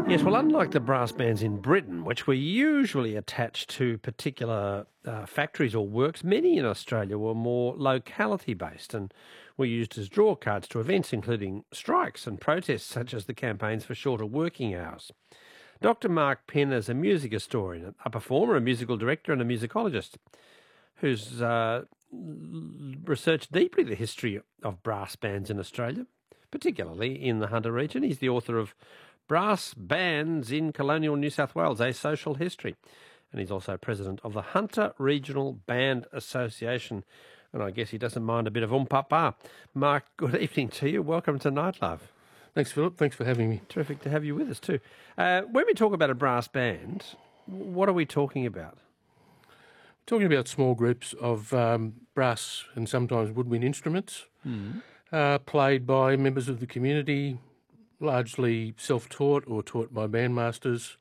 Yes, well, unlike the brass bands in Britain, which were usually attached to particular factories or works, many in Australia were more locality-based and were used as draw cards to events including strikes and protests such as the campaigns for shorter working hours. Dr. Mark Penn is a music historian, a performer, a musical director and a musicologist who's researched deeply the history of brass bands in Australia, particularly in the Hunter region. He's the author of Brass Bands in Colonial New South Wales, A Social History. And he's also president of the Hunter Regional Band Association. And I guess he doesn't mind a bit of papa. Mark, good evening to you. Welcome to Night Love. Thanks, Philip. Thanks for having me. Terrific to have you with us too. When we talk about a brass band, what are we talking about? Talking about small groups of brass and sometimes woodwind instruments played by members of the community, largely self-taught or taught by bandmasters,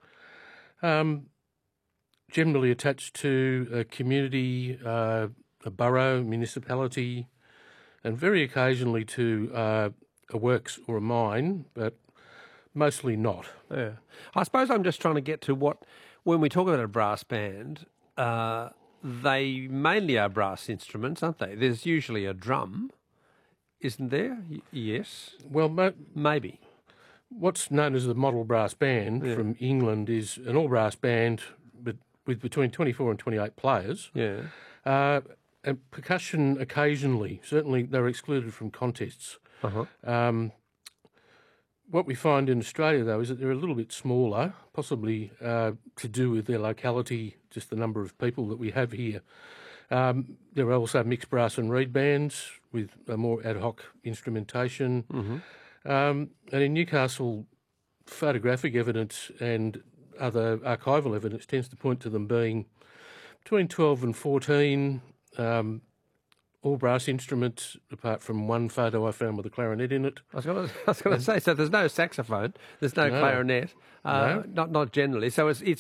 generally attached to a community, a borough, municipality, and very occasionally to a works or a mine, but mostly not. Yeah. I suppose I'm just trying to get to when we talk about a brass band, they mainly are brass instruments, aren't they? There's usually a drum, isn't there? Yes. Well, maybe. What's known as the model brass band from England is an all-brass band but with between 24 and 28 players. Yeah. And percussion occasionally. Certainly they're excluded from contests. Uh-huh. What we find in Australia, though, is that they're a little bit smaller, possibly to do with their locality, just the number of people that we have here. There are also mixed brass and reed bands with a more ad hoc instrumentation. Mm-hmm. And in Newcastle, photographic evidence and other archival evidence tends to point to them being between 12 and 14, all brass instruments, apart from one photo I found with a clarinet in it. I was going to say, so there's no saxophone, there's no clarinet, No. not generally. So it's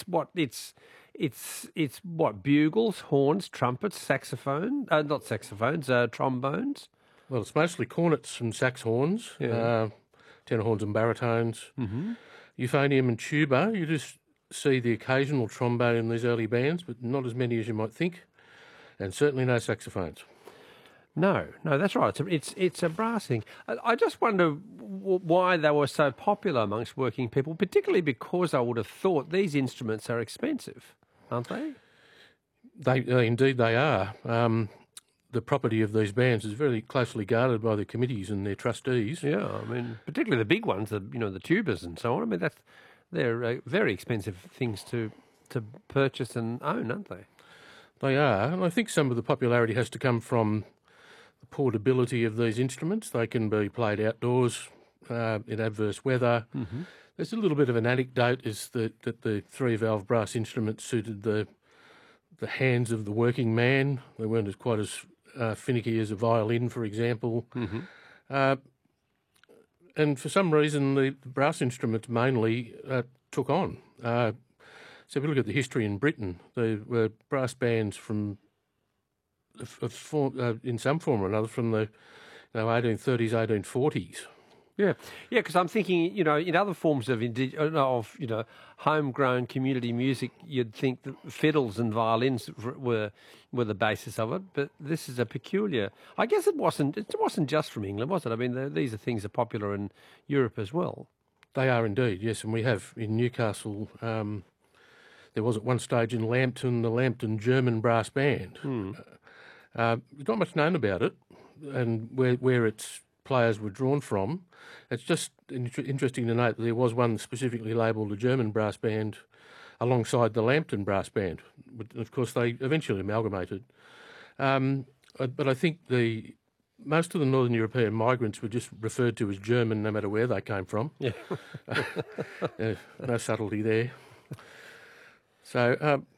what, bugles, horns, trumpets, saxophone, not saxophones, trombones. Well, it's mostly cornets and sax horns, tenor horns and baritones, euphonium and tuba. You just see the occasional trombone in these early bands, but not as many as you might think, and certainly no saxophones. No, that's right. It's a brass thing. I just wonder why they were so popular amongst working people, particularly because I would have thought these instruments are expensive, aren't they? Indeed they are. The property of these bands is very closely guarded by the committees and their trustees. Yeah, I mean, particularly the big ones, the tubas and so on. I mean, they're very expensive things to purchase and own, aren't they? They are, and I think some of the popularity has to come from the portability of these instruments. They can be played outdoors in adverse weather. Mm-hmm. There's a little bit of an anecdote is that the three-valve brass instruments suited the hands of the working man. They weren't quite as finicky as a violin, for example. Mm-hmm. And for some reason, the brass instruments mainly took on. So if you look at the history in Britain, there were brass bands from, in some form or another, from the 1830s, 1840s. Yeah, because I'm thinking, in other forms of homegrown community music, you'd think that fiddles and violins were the basis of it. But this is a peculiar. I guess it wasn't just from England, was it? I mean, these are things that are popular in Europe as well. They are indeed, yes. And we have in Newcastle. There was at one stage in Lambton the Lambton German Brass Band. There's not much known about it, and where its players were drawn from. It's just interesting to note that there was one specifically labelled a German brass band alongside the Lambton Brass Band. But of course, they eventually amalgamated. But I think most of the Northern European migrants were just referred to as German no matter where they came from. Yeah. No subtlety there. So